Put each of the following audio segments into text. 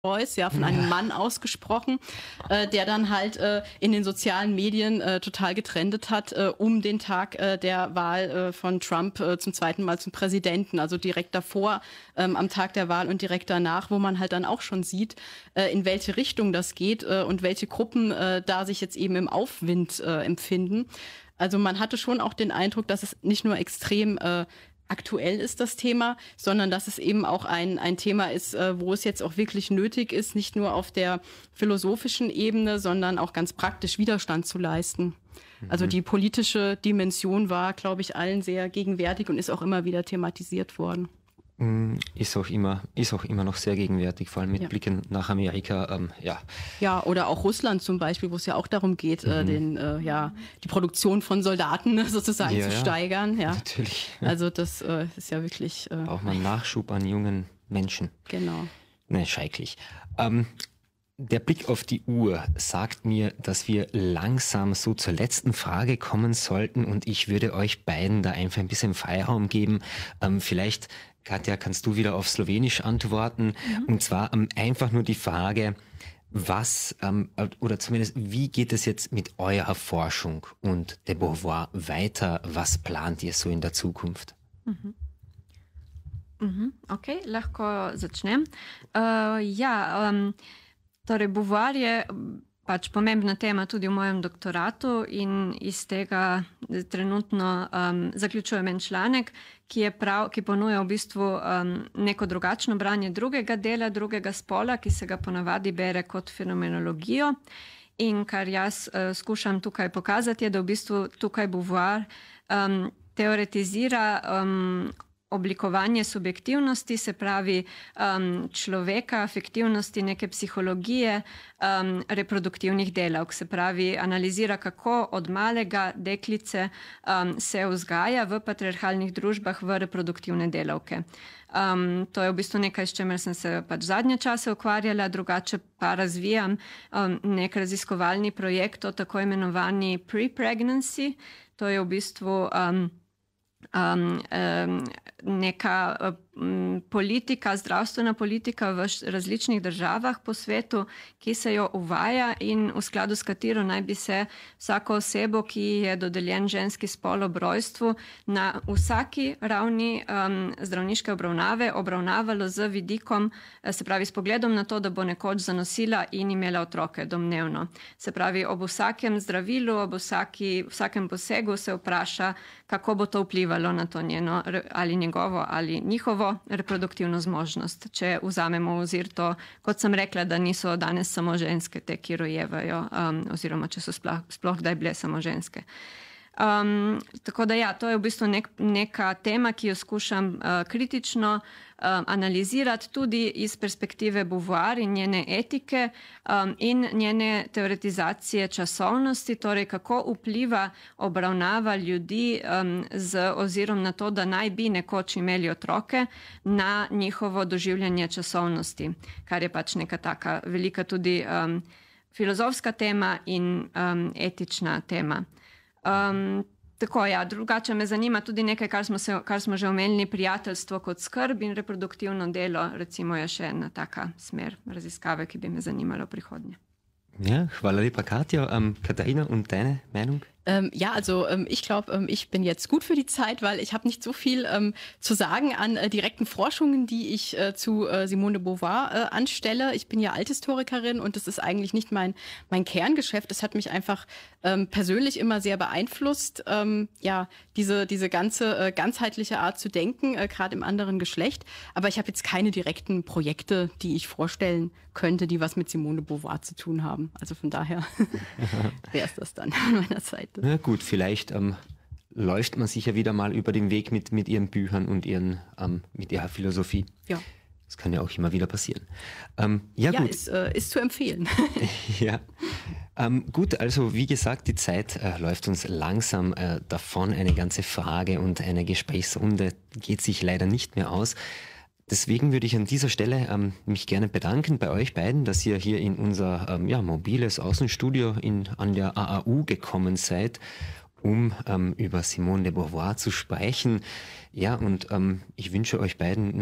Voice, ja, von einem Mann ausgesprochen, der dann halt in den sozialen Medien total getrendet hat, um den Tag der Wahl von Trump zum zweiten Mal zum Präsidenten, also direkt davor, am Tag der Wahl und direkt danach, wo man halt dann auch schon sieht, in welche Richtung das geht und welche Gruppen da sich jetzt eben im Aufwind empfinden. Also man hatte schon auch den Eindruck, dass es nicht nur extrem aktuell ist das Thema, sondern dass es eben auch ein Thema ist, wo es jetzt auch wirklich nötig ist, nicht nur auf der philosophischen Ebene, sondern auch ganz praktisch Widerstand zu leisten. Also die politische Dimension war, glaube ich, allen sehr gegenwärtig und ist auch immer wieder thematisiert worden. Ist auch immer noch sehr gegenwärtig, vor allem mit Blicken nach Amerika. Ja, oder auch Russland zum Beispiel, wo es ja auch darum geht, die Produktion von Soldaten sozusagen zu steigern. Ja, natürlich. Also das ist ja wirklich... Braucht man Nachschub an jungen Menschen. Genau. Ne, schrecklich. Der Blick auf die Uhr sagt mir, dass wir langsam so zur letzten Frage kommen sollten und ich würde euch beiden da einfach ein bisschen Freiraum geben. Vielleicht, Katja, kannst du wieder auf Slowenisch antworten und zwar einfach nur die Frage, was oder zumindest wie geht es jetzt mit eurer Forschung und de Beauvoir weiter? Was plant ihr so in der Zukunft? Ok, lahko začnem. Torej, Beauvoir je pač pomembna tema tudi v mojem doktoratu in iz tega trenutno zaključujem en članek, ki ponuja v bistvu neko drugačno branje drugega dela, drugega spola, ki se ga ponavadi bere kot fenomenologijo. In kar jaz skušam tukaj pokazati, je, da v bistvu tukaj Beauvoir teoretizira oblikovanje subjektivnosti, se pravi človeka, afektivnosti, neke psihologije, reproduktivnih delavk. Se pravi, analizira, kako od malega deklice se vzgaja v patriarhalnih družbah v reproduktivne delavke. To je v bistvu nekaj, s čemer sem se pač zadnje čase ukvarjala, drugače pa razvijam nek raziskovalni projekt o tako imenovani pre-pregnancy. To je v bistvu neka politika, zdravstvena politika v različnih državah po svetu, ki se jo uvaja in v skladu s katero naj bi se vsako osebo, ki je dodeljen ženski spol ob rojstvu, na vsaki ravni zdravniške obravnave obravnavalo z vidikom, se pravi s pogledom na to, da bo nekoč zanosila in imela otroke domnevno. Se pravi, ob vsakem zdravilu, ob vsakem posegu se vpraša, kako bo to vplivalo na to njeno ali njegovo ali njihovo reproduktivno zmožnost. Če vzamemo v ozir to, kot sem rekla, da niso danes samo ženske te, ki rojevajo, oziroma če so sploh kdaj bile samo ženske. Tako da to je v bistvu neka tema, ki jo skušam kritično analizirati tudi iz perspektive Beauvoir in njene etike in njene teoretizacije časovnosti, torej kako vpliva obravnava ljudi z ozirom na to, da naj bi nekoč imeli otroke, na njihovo doživljanje časovnosti, kar je pač neka taka velika tudi filozofska tema in etična tema. Drugače me zanima tudi nekaj, kar smo že omenili, prijateljstvo kot skrb in reproduktivno delo, recimo je še ena taka smer raziskave, ki bi me zanimalo v prihodnje. Ja, hvala lepa, Katja. Katharina, und deine Meinung? Ich glaube, ich bin jetzt gut für die Zeit, weil ich habe nicht so viel zu sagen an direkten Forschungen, die ich zu Simone de Beauvoir anstelle. Ich bin ja Althistorikerin und das ist eigentlich nicht mein Kerngeschäft. Das hat mich einfach persönlich immer sehr beeinflusst, diese ganze ganzheitliche Art zu denken, gerade im anderen Geschlecht. Aber ich habe jetzt keine direkten Projekte, die ich vorstellen könnte, die was mit Simone de Beauvoir zu tun haben. Also von daher wäre es das dann an meiner Seite. Na gut, vielleicht läuft man sich ja wieder mal über den Weg mit ihren Büchern und mit ihrer Philosophie. Ja. Das kann ja auch immer wieder passieren. Gut. Ist zu empfehlen. Ja. Gut, also wie gesagt, die Zeit läuft uns langsam davon. Eine ganze Frage und eine Gesprächsrunde geht sich leider nicht mehr aus. Deswegen würde ich an dieser Stelle mich gerne bedanken bei euch beiden, dass ihr hier in unser mobiles Außenstudio an der AAU gekommen seid, um über Simone de Beauvoir zu sprechen. Ja, und ich wünsche euch beiden noch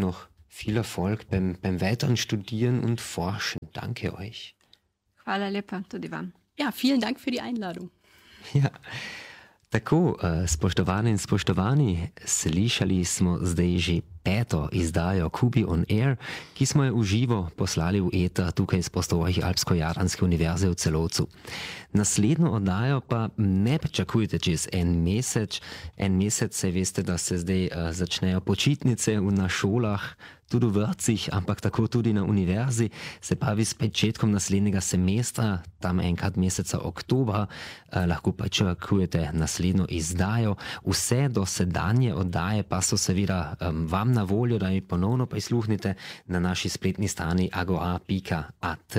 viel Erfolg beim weiteren Studieren und Forschen. Danke euch. Hvala lepa, tudi vam. Ja, vielen Dank für die Einladung. Ja. Tako, spoštovane in spoštovani, slišali smo zdaj že 5. izdajo Kubi on Air, ki smo jo v živo poslali v ETA tukaj iz Postojih Alpsko-Jadranske univerze v Celovcu. Naslednjo oddajo pa ne pričakujte čez en mesec. En mesec, saj veste, da se zdaj začnejo počitnice na šolah, tudi v vrtcih, ampak tako tudi na univerzi, se pravi s začetkom naslednjega semestra, tam enkrat meseca oktobra, lahko pričakujete naslednjo izdajo. Vse dosedanje oddaje pa so seveda vam na voljo, da jih ponovno prisluhnite na naši spletni strani agora.at.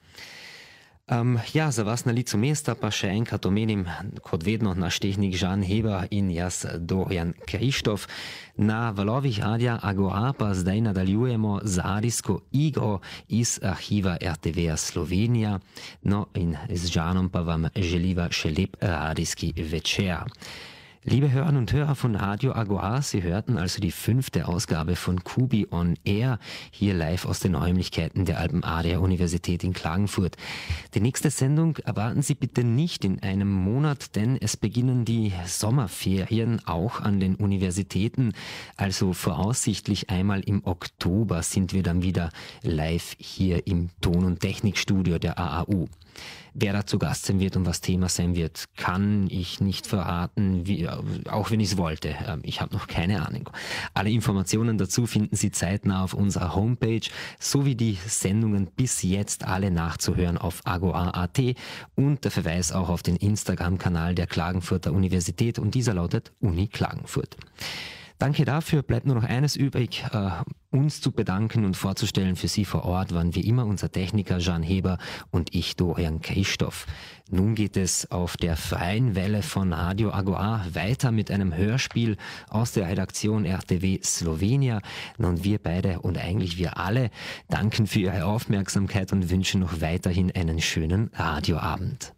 Ja, za vas na licu mesta pa še enkrat omenim, kot vedno, naš tehnik Žan Heber in jaz Dorian Krištof. Na valovih radia Agora pa zdaj nadaljujemo z radijsko igro iz arhiva RTV Slovenija. No in z Žanom pa vam želiva še lep radijski večer. Liebe Hörerinnen und Hörer von Radio Agora, Sie hörten also die 5. Ausgabe von Kubi on Air, hier live aus den Räumlichkeiten der Alpen-Adria-Universität in Klagenfurt. Die nächste Sendung erwarten Sie bitte nicht in einem Monat, denn es beginnen die Sommerferien auch an den Universitäten. Also voraussichtlich einmal im Oktober sind wir dann wieder live hier im Ton- und Technikstudio der AAU. Wer da zu Gast sein wird und was Thema sein wird, kann ich nicht verraten, auch wenn ich es wollte. Ich habe noch keine Ahnung. Alle Informationen dazu finden Sie zeitnah auf unserer Homepage, sowie die Sendungen bis jetzt alle nachzuhören auf agora.at und der Verweis auch auf den Instagram-Kanal der Klagenfurter Universität und dieser lautet Uni Klagenfurt. Danke dafür. Bleibt nur noch eines übrig, uns zu bedanken und vorzustellen. Für Sie vor Ort waren wie immer unser Techniker Jan Heber und ich, Dorian Krištof. Nun geht es auf der freien Welle von Radio Agora weiter mit einem Hörspiel aus der Redaktion RTV Slowenija. Und wir beide und eigentlich wir alle danken für Ihre Aufmerksamkeit und wünschen noch weiterhin einen schönen Radioabend.